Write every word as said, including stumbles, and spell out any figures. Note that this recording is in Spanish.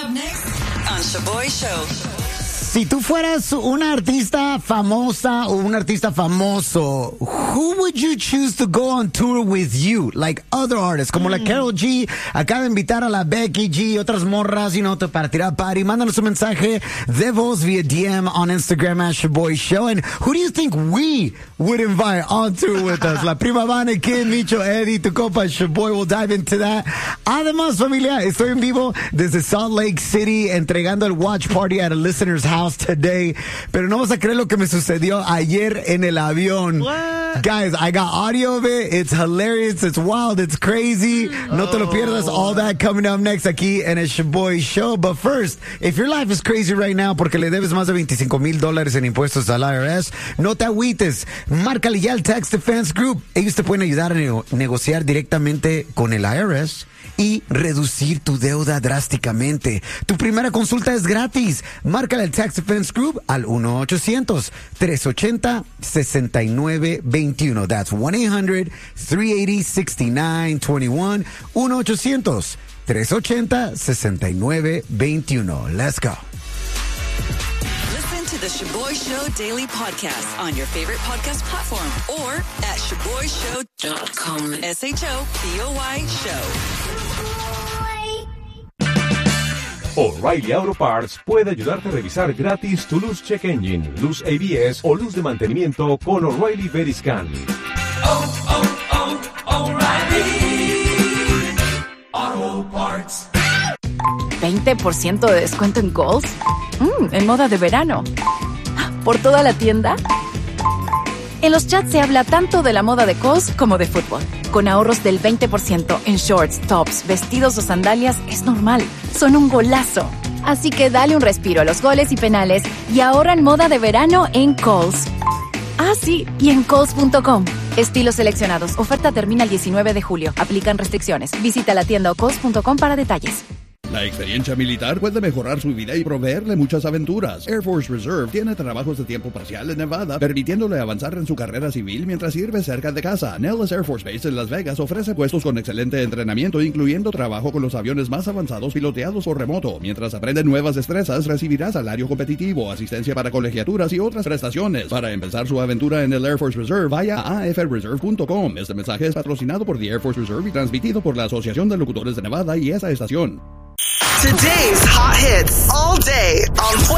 up next on Shaboy Show. Si tú fueras una artista famosa o un artista famoso, who would you choose to go on tour with you? Like other artists, como mm. la Karol G, acaba de invitar a la Becky G, otras morras, you know, para tirar party. Mándanos un mensaje de voz via D M on Instagram at Shaboy Show. And who do you think we would invite on tour with us? La Prima Vane, Kim, Micho, Eddie, tu compa Shaboy. We'll dive into that. Además, familia, estoy en vivo desde Salt Lake City entregando el watch party at a listener's house today, pero no vas a creer lo que me sucedió ayer en el avión. What? Guys, I got audio of it. It's hilarious. It's wild. It's crazy. No te lo pierdas. All that coming up next aquí en el Shaboy Show. But first, if your life is crazy right now porque le debes más de veinticinco mil dólares en impuestos al I R S, no te agüites. Márcale ya al Tax Defense Group. Ellos te pueden ayudar a ne- negociar directamente con el I R S y reducir tu deuda drásticamente. Tu primera consulta es gratis. Márcale al Tax Defense Group al uno ochocientos, tres ochenta, sesenta y nueve veintiuno. That's one eight hundred, three eighty, sixty-nine twenty-one. uno ochocientos, tres ochenta, sesenta y nueve veintiuno. Let's go. Listen to the Shaboy Show Daily Podcast on your favorite podcast platform or at shaboy show dot com. S H O B O Y Show. O'Reilly Auto Parts puede ayudarte a revisar gratis tu luz check engine, luz A B S o luz de mantenimiento con O'Reilly Veriscan. Oh, oh, oh, O'Reilly Auto Parts. ¿veinte por ciento de descuento en Kohl's? Mm, en moda de verano. ¿Por toda la tienda? En los chats se habla tanto de la moda de Kohl's como de fútbol. Con ahorros del veinte por ciento en shorts, tops, vestidos o sandalias es normal. Son un golazo. Así que dale un respiro a los goles y penales y ahorra en moda de verano en Kohl's. Ah, sí, y en Kohl's punto com. Estilos seleccionados. Oferta termina el diecinueve de julio. Aplican restricciones. Visita la tienda o Kohl's punto com para detalles. La experiencia militar puede mejorar su vida y proveerle muchas aventuras. Air Force Reserve tiene trabajos de tiempo parcial en Nevada, permitiéndole avanzar en su carrera civil mientras sirve cerca de casa. Nellis Air Force Base en Las Vegas ofrece puestos con excelente entrenamiento, incluyendo trabajo con los aviones más avanzados piloteados por remoto. Mientras aprende nuevas destrezas, recibirá salario competitivo, asistencia para colegiaturas y otras prestaciones. Para empezar su aventura en el Air Force Reserve, vaya a a f reserve punto com. Este mensaje es patrocinado por the Air Force Reserve y transmitido por la Asociación de Locutores de Nevada y esa estación. Today's hot hits all day on